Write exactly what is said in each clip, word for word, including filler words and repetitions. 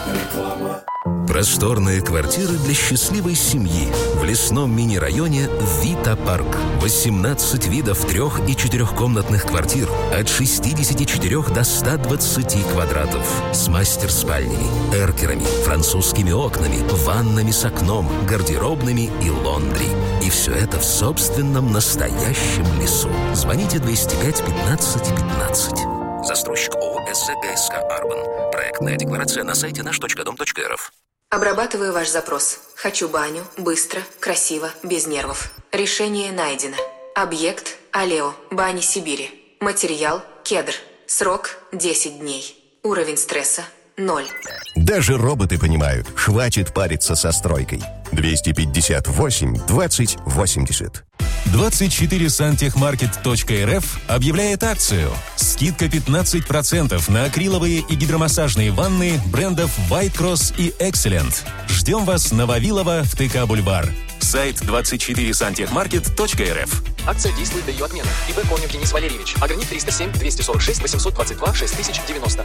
Просторные квартиры для счастливой семьи в лесном мини-районе Вита Парк. восемнадцать видов трех- и четырехкомнатных квартир от шестидесяти четырёх до ста двадцати квадратов. С мастер-спальнями, эркерами, французскими окнами, ваннами с окном, гардеробными и лондри. И все это в собственном настоящем лесу. Звоните двести пять пятнадцать пятнадцать. Застройщик ООО СЗГСК «Арбан». Проектная декларация на сайте наш точка дом точка эр эф. Обрабатываю ваш запрос. Хочу баню, быстро, красиво, без нервов. Решение найдено. Объект – Алео, бани Сибири. Материал – кедр. Срок – десять дней. Уровень стресса – ноль. Даже роботы понимают, хватит париться со стройкой. двести пятьдесят восемь двадцать восемьдесят. двадцать четыре сантехмаркет точка эр эф объявляет акцию. Скидка пятнадцать процентов на акриловые и гидромассажные ванны брендов White Cross и Excellent. Ждем вас на Вавилова в ТК-бульвар. Сайт двадцать четыре сантехмаркет точка эр эф. Акция действует до ее отмены. ИП Конев Денис Валерьевич. Ограничь триста семь двести сорок шесть восемьсот двадцать два шесть тысяч девяносто.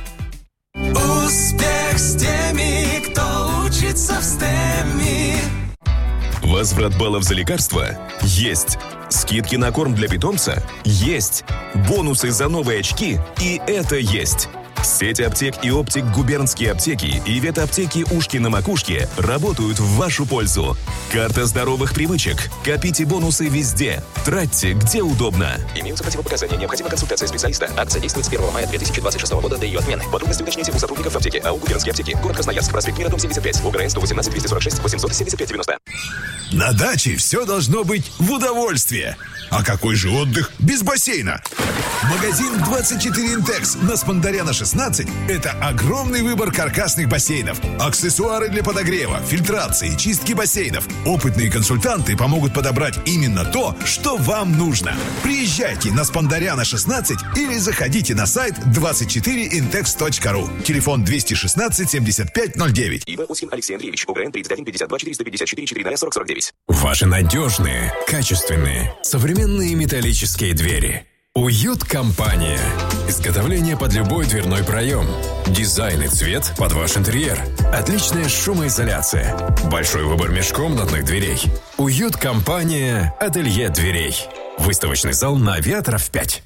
Успех с теми, кто учится в стеме. Возврат баллов за лекарства? Есть. Скидки на корм для питомца? Есть. Бонусы за новые очки? И это есть. Сеть аптек и оптик «Губернские аптеки» и ветаптеки «Ушки на макушке» работают в вашу пользу. Карта здоровых привычек. Копите бонусы везде. Тратьте, где удобно. Имеются противопоказания. Необходима консультация специалиста. Акция действует с первого мая две тысячи двадцать шестого года до ее отмены. Подробности уточните у сотрудников аптеки. АО «Губернские аптеки». Город Красноярск. Проспект Мира, дом семьдесят пять. УГРН сто восемнадцать двести сорок шесть восемьсот семьдесят пять девяносто. На даче все должно быть в удовольствие. А какой же отдых без бассейна? Магазин двадцать четыре Интекс на Спандаряна шестнадцать – это огромный выбор каркасных бассейнов, аксессуары для подогрева, фильтрации, чистки бассейнов. Опытные консультанты помогут подобрать именно то, что вам нужно. Приезжайте на Спандаряна шестнадцать или заходите на сайт двадцать четыре интекс точка ру. Телефон двести шестнадцать семьдесят пять ноль девять. ИВ Усин Алексей Андреевич. УГРН тридцать один пятьдесят два четыреста пятьдесят четыре четыре сорок сорок девять. Ваши надежные, качественные, современные металлические двери. Уют-компания. Изготовление под любой дверной проем. Дизайн и цвет под ваш интерьер. Отличная шумоизоляция. Большой выбор межкомнатных дверей. Уют-компания. Ателье дверей. Выставочный зал на Авиаторов пять.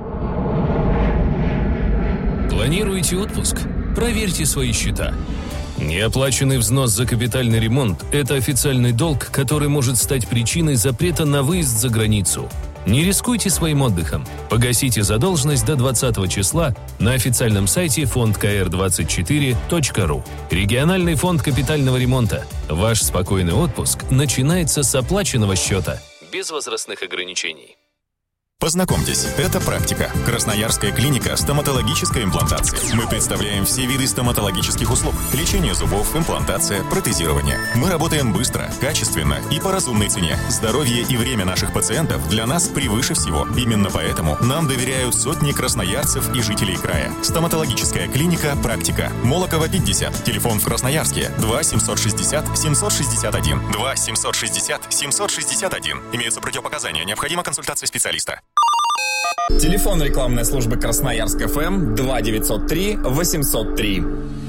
Планируете отпуск? Проверьте свои счета. Неоплаченный взнос за капитальный ремонт – это официальный долг, который может стать причиной запрета на выезд за границу. Не рискуйте своим отдыхом. Погасите задолженность до двадцатого числа на официальном сайте фонд ка эр двадцать четыре точка ру. Региональный фонд капитального ремонта. Ваш спокойный отпуск начинается с оплаченного счета. Без возрастных ограничений. Познакомьтесь, это практика. Красноярская клиника стоматологической имплантации. Мы представляем все виды стоматологических услуг. Лечение зубов, имплантация, протезирование. Мы работаем быстро, качественно и по разумной цене. Здоровье и время наших пациентов для нас превыше всего. Именно поэтому нам доверяют сотни красноярцев и жителей края. Стоматологическая клиника «Практика». Молокова, пятьдесят. Телефон в Красноярске два семьсот шестьдесят семьсот шестьдесят один. два семьсот шестьдесят семьсот шестьдесят один. Имеются противопоказания. Необходима консультация специалиста. Телефон рекламной службы Красноярск ФМ два девятьсот три восемьсот три.